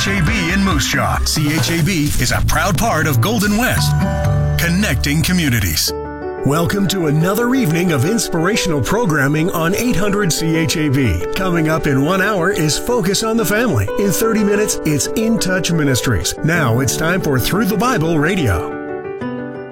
CHAB in Moose Jaw. CHAB is a proud part of Golden West, connecting communities. Welcome to another evening of inspirational programming on 800 CHAB. Coming up in 1 hour is Focus on the Family. In 30 minutes, it's In Touch Ministries. Now it's time for Through the Bible Radio.